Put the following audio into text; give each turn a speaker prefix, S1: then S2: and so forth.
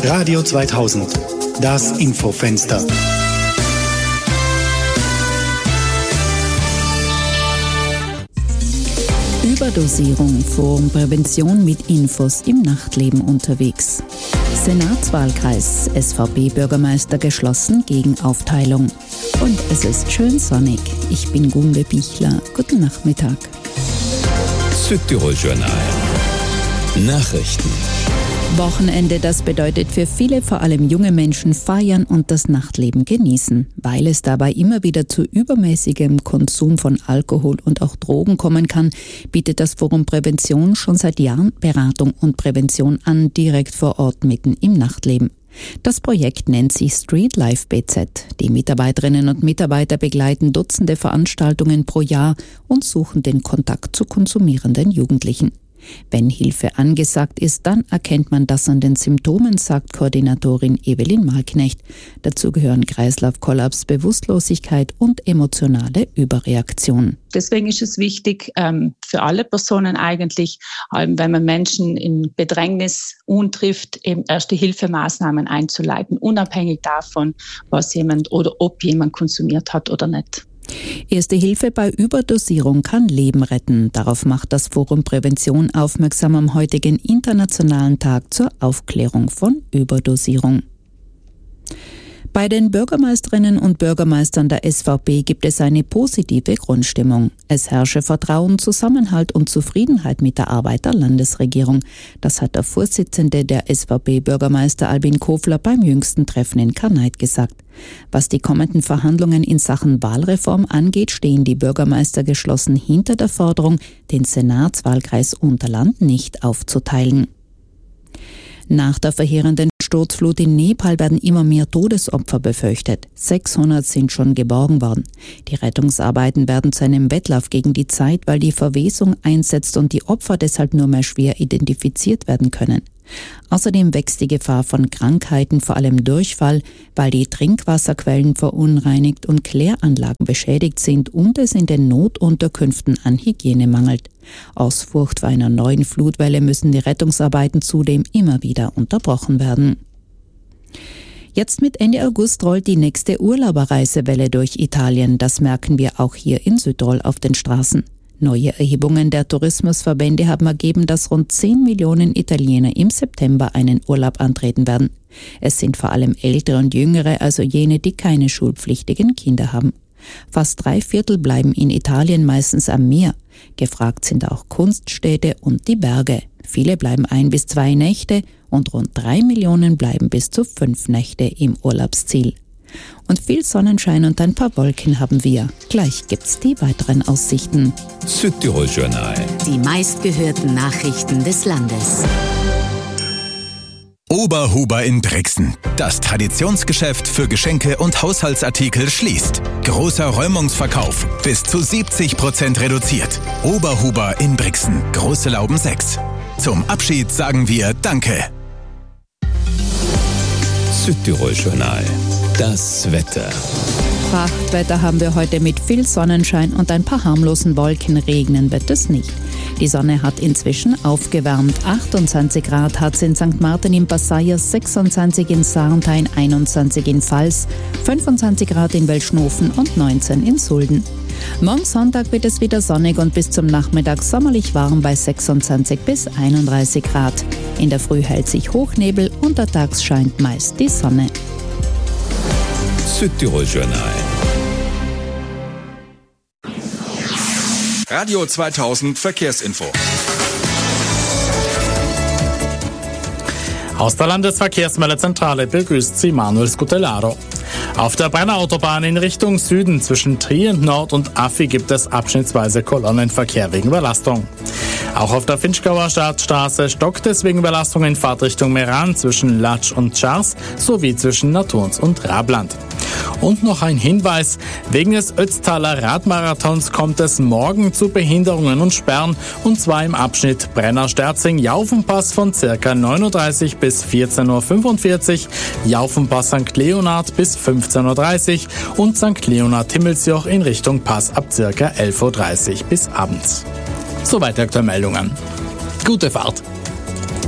S1: Radio 2000, das Infofenster.
S2: Überdosierung, Forum Prävention mit Infos im Nachtleben unterwegs. Senatswahlkreis, SVP-Bürgermeister geschlossen gegen Aufteilung. Und es ist schön sonnig. Ich bin Gunde Bichler. Guten Nachmittag.
S3: Südtirol-Journal. Nachrichten.
S2: Wochenende, das bedeutet für viele, vor allem junge Menschen, feiern und das Nachtleben genießen. Weil es dabei immer wieder zu übermäßigem Konsum von Alkohol und auch Drogen kommen kann, bietet das Forum Prävention schon seit Jahren Beratung und Prävention an, direkt vor Ort mitten im Nachtleben. Das Projekt nennt sich Street Life BZ. Die Mitarbeiterinnen und Mitarbeiter begleiten Dutzende Veranstaltungen pro Jahr und suchen den Kontakt zu konsumierenden Jugendlichen. Wenn Hilfe angesagt ist, dann erkennt man das an den Symptomen, sagt Koordinatorin Evelyn Malknecht. Dazu gehören Kreislaufkollaps, Bewusstlosigkeit und emotionale Überreaktion.
S4: Deswegen ist es wichtig, für alle Personen eigentlich, wenn man Menschen in Bedrängnis trifft, eben Erste-Hilfemaßnahmen einzuleiten, unabhängig davon, was jemand oder ob jemand konsumiert hat oder nicht.
S2: Erste Hilfe bei Überdosierung kann Leben retten. Darauf macht das Forum Prävention aufmerksam am heutigen Internationalen Tag zur Aufklärung von Überdosierung. Bei den Bürgermeisterinnen und Bürgermeistern der SVP gibt es eine positive Grundstimmung. Es herrsche Vertrauen, Zusammenhalt und Zufriedenheit mit der Arbeit der Landesregierung. Das hat der Vorsitzende der SVP-Bürgermeister Albin Kofler beim jüngsten Treffen in Kanait gesagt. Was die kommenden Verhandlungen in Sachen Wahlreform angeht, stehen die Bürgermeister geschlossen hinter der Forderung, den Senatswahlkreis Unterland nicht aufzuteilen. Nach der verheerenden Sturzflut in Nepal werden immer mehr Todesopfer befürchtet. 600 sind schon geborgen worden. Die Rettungsarbeiten werden zu einem Wettlauf gegen die Zeit, weil die Verwesung einsetzt und die Opfer deshalb nur mehr schwer identifiziert werden können. Außerdem wächst die Gefahr von Krankheiten, vor allem Durchfall, weil die Trinkwasserquellen verunreinigt und Kläranlagen beschädigt sind und es in den Notunterkünften an Hygiene mangelt. Aus Furcht vor einer neuen Flutwelle müssen die Rettungsarbeiten zudem immer wieder unterbrochen werden. Jetzt mit Ende August rollt die nächste Urlauberreisewelle durch Italien. Das merken wir auch hier in Südtirol auf den Straßen. Neue Erhebungen der Tourismusverbände haben ergeben, dass rund 10 Millionen Italiener im September einen Urlaub antreten werden. Es sind vor allem Ältere und Jüngere, also jene, die keine schulpflichtigen Kinder haben. Fast 3/4 bleiben in Italien meistens am Meer. Gefragt sind auch Kunststädte und die Berge. Viele bleiben 1 bis 2 Nächte und rund 3 Millionen bleiben bis zu 5 Nächte im Urlaubsziel. Und viel Sonnenschein und ein paar Wolken haben wir. Gleich gibt's die weiteren Aussichten.
S3: Südtirol-Journal.
S5: Die meistgehörten Nachrichten des Landes.
S6: Oberhuber in Brixen. Das Traditionsgeschäft für Geschenke und Haushaltsartikel schließt. Großer Räumungsverkauf. Bis zu 70% reduziert. Oberhuber in Brixen. Große Lauben 6. Zum Abschied sagen wir Danke.
S3: Südtirol-Journal. Das Wetter.
S2: Prachtwetter haben wir heute mit viel Sonnenschein und ein paar harmlosen Wolken. Regnen wird es nicht. Die Sonne hat inzwischen aufgewärmt. 28 Grad hat es in St. Martin im Passaier, 26 in Sarntein, 21 in Vals, 25 Grad in Welschnofen und 19 in Sulden. Morgen Sonntag wird es wieder sonnig und bis zum Nachmittag sommerlich warm bei 26 bis 31 Grad. In der Früh hält sich Hochnebel, untertags scheint meist die Sonne.
S3: Südtirol-Journal.
S7: Radio 2000 Verkehrsinfo.
S8: Aus der Landesverkehrsmeldezentrale begrüßt Sie Manuel Scutellaro. Auf der Brenner-Autobahn in Richtung Süden zwischen Trient Nord und Affi gibt es abschnittsweise Kolonnenverkehr wegen Überlastung. Auch auf der Finchgauer Stadtstraße stockt es wegen Überlastung in Fahrtrichtung Meran zwischen Latsch und Schars sowie zwischen Naturns und Rabland. Und noch ein Hinweis, wegen des Ötztaler Radmarathons kommt es morgen zu Behinderungen und Sperren, und zwar im Abschnitt Brenner-Sterzing-Jaufenpass von ca. 9.30 bis 14.45 Uhr, Jaufenpass St. Leonhard bis 15.30 Uhr und St. Leonhard-Himmelsjoch in Richtung Pass ab ca. 11.30 Uhr bis abends. Soweit die aktuellen Meldungen. Gute Fahrt!